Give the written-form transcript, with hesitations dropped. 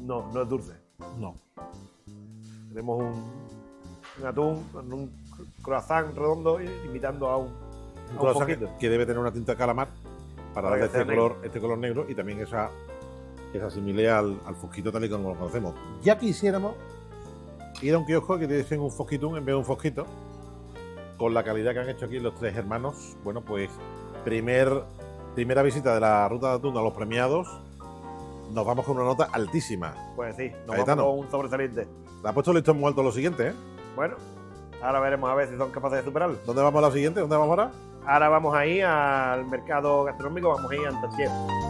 No, no es dulce. No. Tenemos un atún con un croissant redondo imitando a un croissant foquito. que debe tener una tinta de calamar para darle que sea este color negro y también que se asimile al fosquito tal y como lo conocemos. Ya quisiéramos ir a un kiosco que te dicen un fosquitún en vez de un fosquito, con la calidad que han hecho aquí los tres hermanos. Bueno, pues primera visita de la ruta de atún a los premiados, nos vamos con una nota altísima. Pues sí, nos Cayetano, vamos con un sobresaliente. Le ha puesto el listón muy alto lo siguiente, ¿eh? Bueno, ahora veremos a ver si son capaces de superarlo. ¿Dónde vamos a la siguiente? ¿Dónde vamos ahora? Ahora vamos a ir al mercado gastronómico, vamos a ir a Antachier.